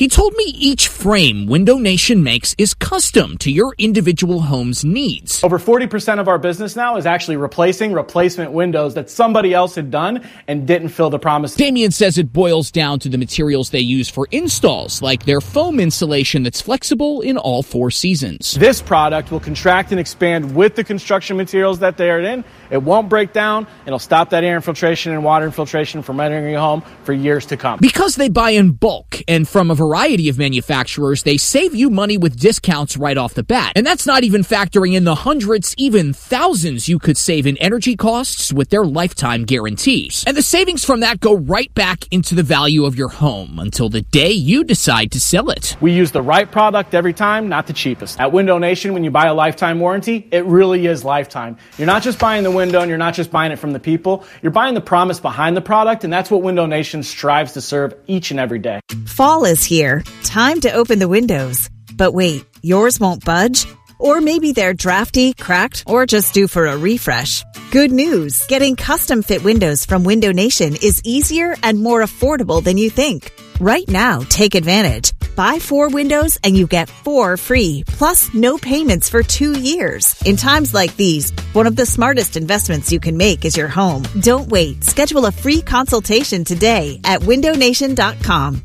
He told me each frame Window Nation makes is custom to your individual home's needs. Over 40% of our business now is actually replacing replacement windows that somebody else had done and didn't fill the promise. Damian says it boils down to the materials they use for installs, like their foam insulation that's flexible in all 4 seasons. This product will contract and expand with the construction materials that they are in. It won't break down. It'll stop that air infiltration and water infiltration from entering your home for years to come. Because they buy in bulk and from a variety of manufacturers, they save you money with discounts right off the bat. And that's not even factoring in the hundreds, even thousands you could save in energy costs with their lifetime guarantees. And the savings from that go right back into the value of your home until the day you decide to sell it. We use the right product every time, not the cheapest. At Window Nation, when you buy a lifetime warranty, it really is lifetime. You're not just buying the window and you're not just buying it from the people. You're buying the promise behind the product, and that's what Window Nation strives to serve each and every day. Fall is here. Time to open the windows. But wait, yours won't budge? Or maybe they're drafty, cracked, or just due for a refresh. Good news. Getting custom fit windows from Window Nation is easier and more affordable than you think. Right now, take advantage. Buy 4 windows and you get 4 free, plus no payments for 2 years. In times like these, one of the smartest investments you can make is your home. Don't wait. Schedule a free consultation today at windownation.com.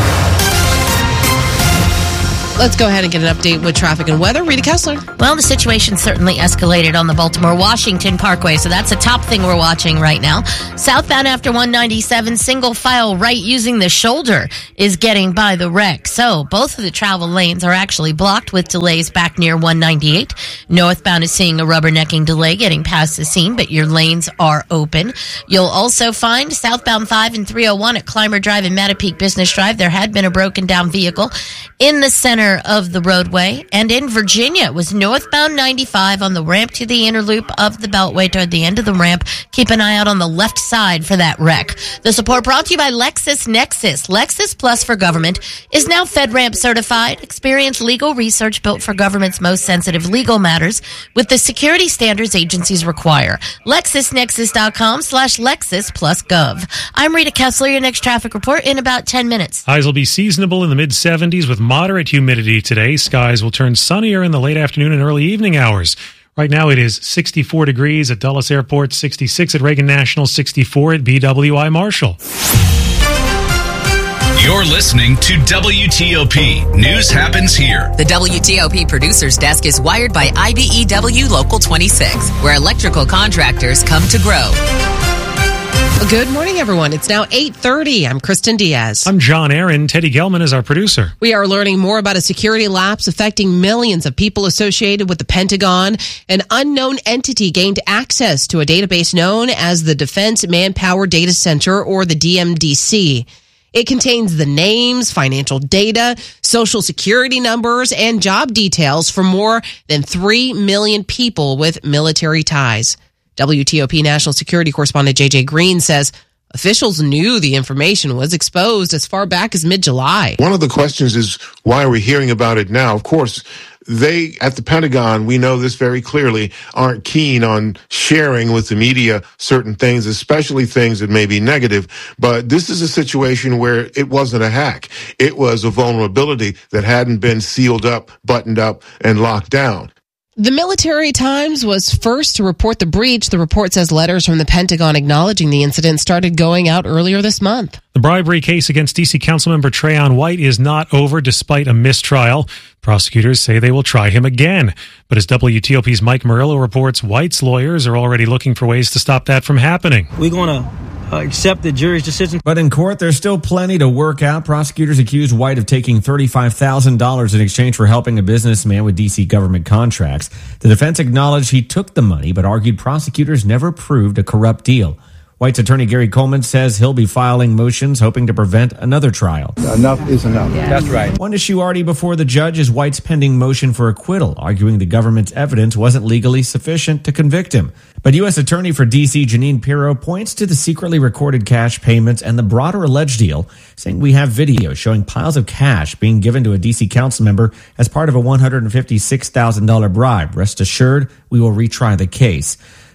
Let's go ahead and get an update with traffic and weather. Rita Kessler. Well, the situation certainly escalated on the Baltimore-Washington Parkway, so that's a top thing we're watching right now. Southbound after 197, single file right using the shoulder is getting by the wreck. So both of the travel lanes are actually blocked with delays back near 198. Northbound is seeing a rubbernecking delay getting past the scene, but your lanes are open. You'll also find southbound 5 and 301 at Clymer Drive and Mattapique Business Drive. There had been a broken down vehicle in the center of the roadway, and in Virginia it was northbound 95 on the ramp to the inner loop of the Beltway toward the end of the ramp. Keep an eye out on the left side for that wreck. The support brought to you by LexisNexis. Lexis Plus for Government is now FedRAMP certified. Experience legal research built for government's most sensitive legal matters with the security standards agencies require. LexisNexis.com/LexisPlusGov. I'm Rita Kessler. Your next traffic report in about 10 minutes. Highs will be seasonable in the mid-70s with moderate humidity today. Skies will turn sunnier in the late afternoon and early evening hours. Right now it is 64 degrees at Dulles Airport, 66 at Reagan National, 64 at BWI Marshall. You're listening to WTOP. News happens here. The WTOP Producers Desk is wired by IBEW Local 26, where electrical contractors come to grow. Good morning, everyone. It's now 8:30. I'm Kristen Diaz. I'm John Aaron. Teddy Gelman is our producer. We are learning more about a security lapse affecting millions of people associated with the Pentagon. An unknown entity gained access to a database known as the Defense Manpower Data Center, or the DMDC. It contains the names, financial data, social security numbers, and job details for more than 3 million people with military ties. WTOP National Security Correspondent J.J. Green says officials knew the information was exposed as far back as mid-July. One of the questions is, why are we hearing about it now? Of course, they, at the Pentagon, we know this very clearly, aren't keen on sharing with the media certain things, especially things that may be negative. But this is a situation where it wasn't a hack. It was a vulnerability that hadn't been sealed up, buttoned up, and locked down. The Military Times was first to report the breach. The report says letters from the Pentagon acknowledging the incident started going out earlier this month. The bribery case against D.C. Councilmember Trayon White is not over despite a mistrial. Prosecutors say they will try him again. But as WTOP's Mike Murillo reports, White's lawyers are already looking for ways to stop that from happening. We're going to accept the jury's decision. But in court, there's still plenty to work out. Prosecutors accused White of taking $35,000 in exchange for helping a businessman with D.C. government contracts. The defense acknowledged he took the money, but argued prosecutors never proved a corrupt deal. White's attorney Gary Coleman says he'll be filing motions hoping to prevent another trial. Enough is enough. Yeah. That's right. One issue already before the judge is White's pending motion for acquittal, arguing the government's evidence wasn't legally sufficient to convict him. But U.S. Attorney for D.C. Jeanine Pirro points to the secretly recorded cash payments and the broader alleged deal, saying we have video showing piles of cash being given to a D.C. council member as part of a $156,000 bribe. Rest assured, we will retry the case.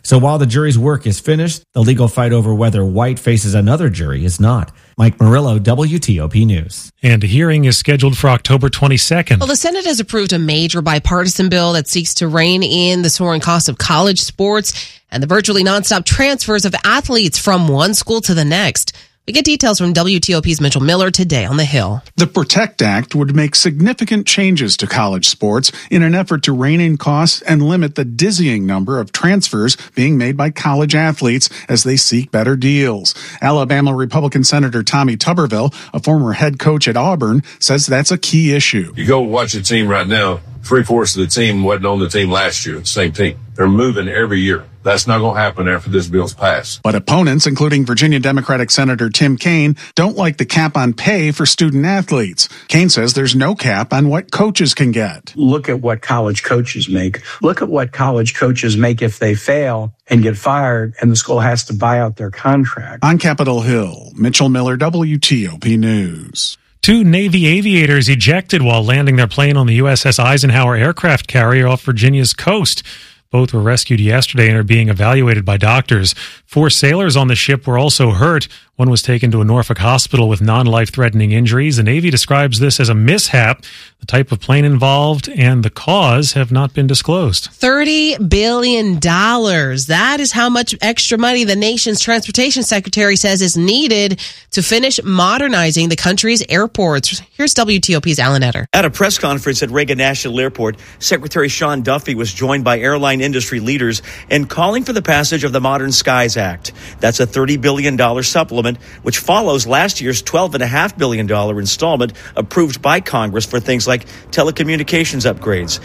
So while the jury's work is finished, the legal fight over whether White faces another jury is not. Mike Murillo, WTOP News. And a hearing is scheduled for October 22nd. Well, the Senate has approved a major bipartisan bill that seeks to rein in the soaring cost of college sports and the virtually nonstop transfers of athletes from one school to the next. We get details from WTOP's Mitchell Miller today on the Hill. The PROTECT Act would make significant changes to college sports in an effort to rein in costs and limit the dizzying number of transfers being made by college athletes as they seek better deals. Alabama Republican Senator Tommy Tuberville, a former head coach at Auburn, says that's a key issue. You go watch a team right now, 3/4 of the team wasn't on the team last year, the same team. They're moving every year. That's not going to happen after this bill's passed. But opponents, including Virginia Democratic Senator Tim Kaine, don't like the cap on pay for student athletes. Kaine says there's no cap on what coaches can get. Look at what college coaches make. Look at what college coaches make if they fail and get fired and the school has to buy out their contract. On Capitol Hill, Mitchell Miller, WTOP News. 2 Navy aviators ejected while landing their plane on the USS Eisenhower aircraft carrier off Virginia's coast. Both were rescued yesterday and are being evaluated by doctors. 4 sailors on the ship were also hurt. One was taken to a Norfolk hospital with non-life-threatening injuries. The Navy describes this as a mishap. The type of plane involved and the cause have not been disclosed. $30 billion. That is how much extra money the nation's transportation secretary says is needed to finish modernizing the country's airports. Here's WTOP's Alan Etter. At a press conference at Reagan National Airport, Secretary Sean Duffy was joined by airline industry leaders in calling for the passage of the Modern Skies Act. That's a $30 billion supplement, which follows last year's $12.5 billion installment approved by Congress for things like telecommunications upgrades.